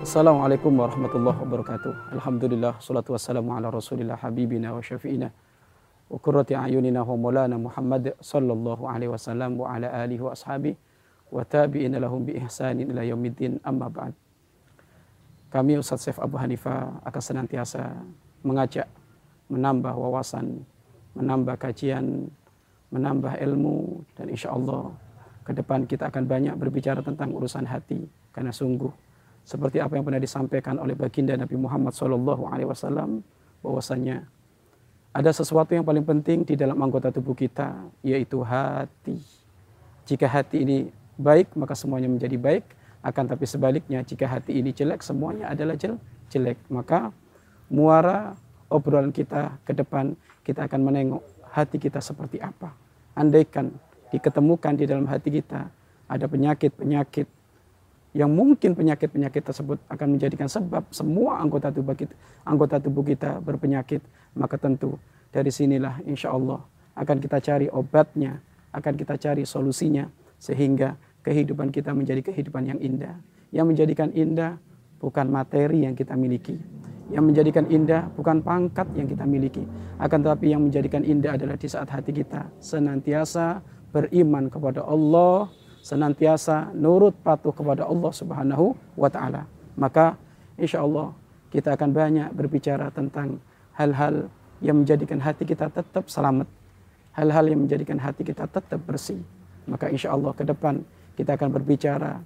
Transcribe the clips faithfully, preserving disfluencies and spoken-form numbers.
Assalamualaikum warahmatullahi wabarakatuh. Alhamdulillah, salatu wassalamu ala rasulillah habibina wa syafi'ina wa qurrati a'yunina wa maulana Muhammad sallallahu alaihi wasallam wa ala alihi wa ashabihi wa tabi'ina lahum bi ihsanin ila yaumiddin, amma ba'd. Kami Ustaz Syekh Abu Hanifah akan senantiasa mengajak, menambah wawasan, menambah kajian, menambah ilmu, dan insya Allah ke depan kita akan banyak berbicara tentang urusan hati, karena sungguh seperti apa yang pernah disampaikan oleh baginda Nabi Muhammad shallallahu alaihi wasallam, bahwasanya ada sesuatu yang paling penting di dalam anggota tubuh kita, yaitu hati. Jika hati ini baik, maka semuanya menjadi baik. Akan tapi sebaliknya, jika hati ini jelek, semuanya adalah jel jelek. Maka muara obrolan kita ke depan, kita akan menengok hati kita seperti apa. Andaikan diketemukan di dalam hati kita ada penyakit-penyakit yang mungkin penyakit-penyakit tersebut akan menjadikan sebab semua anggota tubuh kita, anggota tubuh kita berpenyakit, maka tentu dari sinilah insya Allah akan kita cari obatnya, akan kita cari solusinya, sehingga kehidupan kita menjadi kehidupan yang indah. Yang menjadikan indah bukan materi yang kita miliki, yang menjadikan indah bukan pangkat yang kita miliki, akan tetapi yang menjadikan indah adalah di saat hati kita senantiasa beriman kepada Allah, senantiasa nurut patuh kepada Allah Subhanahu wa ta'ala. Maka insya Allah kita akan banyak berbicara tentang hal-hal yang menjadikan hati kita tetap selamat, hal-hal yang menjadikan hati kita tetap bersih. Maka insya Allah ke depan kita akan berbicara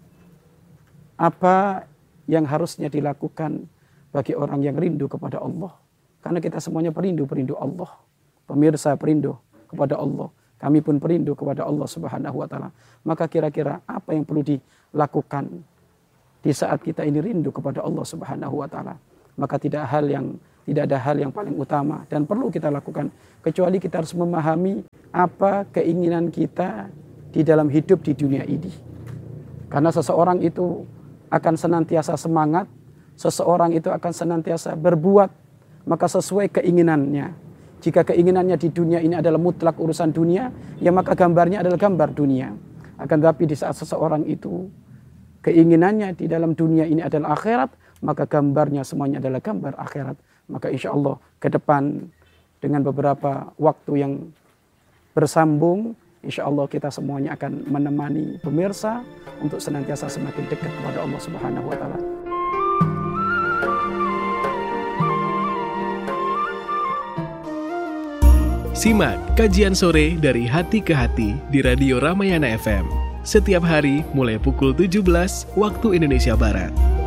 apa yang harusnya dilakukan bagi orang yang rindu kepada Allah. Karena kita semuanya perindu-perindu Allah. Pemirsa perindu kepada Allah. Kami pun perindu kepada Allah Subhanahu wa ta'ala. Maka kira-kira apa yang perlu dilakukan di saat kita ini rindu kepada Allah Subhanahu wa ta'ala? Maka tidak hal yang tidak ada hal yang paling utama dan perlu kita lakukan kecuali kita harus memahami apa keinginan kita di dalam hidup di dunia ini. Karena seseorang itu akan senantiasa semangat, seseorang itu akan senantiasa berbuat maka sesuai keinginannya. Jika keinginannya di dunia ini adalah mutlak urusan dunia, ya maka gambarnya adalah gambar dunia. Akan tetapi di saat seseorang itu keinginannya di dalam dunia ini adalah akhirat, maka gambarnya semuanya adalah gambar akhirat. Maka insya Allah ke depan dengan beberapa waktu yang bersambung, insya Allah kita semuanya akan menemani pemirsa untuk senantiasa semakin dekat kepada Allah Subhanahu wa ta'ala. Simak kajian sore dari Hati ke Hati di Radio Ramayana F M. Setiap hari mulai pukul tujuh belas waktu Indonesia Barat.